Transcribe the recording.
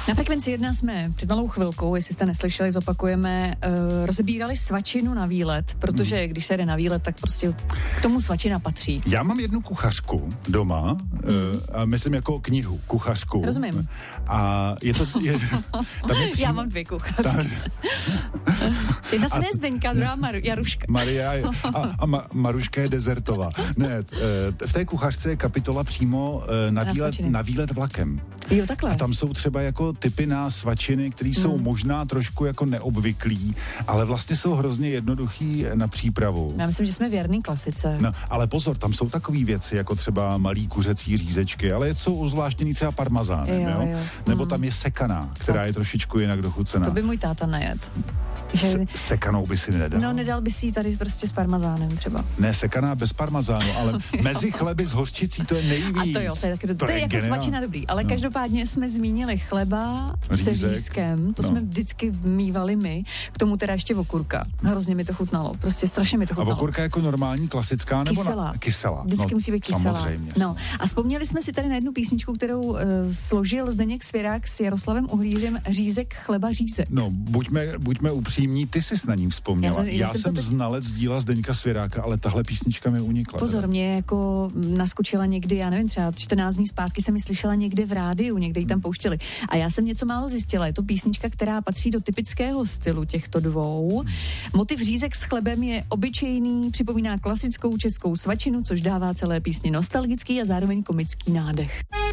Na Frekvenci 1 jsme před malou chvilkou, jestli jste neslyšeli, zopakujeme, rozebírali svačinu na výlet, protože když se jde na výlet, tak prostě k tomu svačina patří. Já mám jednu kuchařku doma, a myslím jako knihu, kuchařku. Rozumím. A je to... tam je Já mám 2 kuchařky. Jedna se jmenuje Zdeňka, druhá Jaruška. Maria a Maruška je dezertová. Ne, v té kuchařce je kapitola přímo na výlet vlakem. Jo, takhle. A tam jsou třeba jako typy na svačiny, které jsou možná trošku jako neobvyklý, ale vlastně jsou hrozně jednoduchý na přípravu. Já myslím, že jsme věrný klasice. No, ale pozor, tam jsou takové věci, jako třeba malý kuřecí řízečky, ale jsou uzvláštěný třeba parmazánem, jo? Nebo tam je sekaná, která je trošičku jinak dochucená. To by můj táta nejet. Sekanou by si nedal? No, nedal by si ji tady prostě s parmazánem třeba. Ne, sekaná bez parmazánu, ale mezi chleby s hořčicí to je nejvíc. A to jo, to je jako svačina dobrý, ale každopádně jsme zmínili chleba se řízkem, to jsme vždycky mívali my, k tomu teda ještě okurka. Hrozně mi to chutnalo, prostě strašně mi to chutnalo. A okurka jako normální, klasická, nebo kyselá? Vždycky musí být kyselá. Samozřejmě. No, a vzpomněli jsme si tady na jednu písničku, kterou složil Zdeněk Svěrák s Jaroslavem Uhlířem, Řízek chleba řízek. No, buďme upřímní, ty jsi na ním vzpomněla. Já jsem znalec díla Zdeňka Svěráka, ale tahle písnička mi unikla. Pozor, mě jako naskočila někdy, já nevím, třeba 14 dní zpátky jsem ji slyšela někde v rádiu, někde ji tam pouštěli. A já jsem něco málo zjistila. Je to písnička, která patří do typického stylu těchto dvou. Motiv řízek s chlebem je obyčejný, připomíná klasickou českou svačinu, což dává celé písni nostalgický a zároveň komický nádech.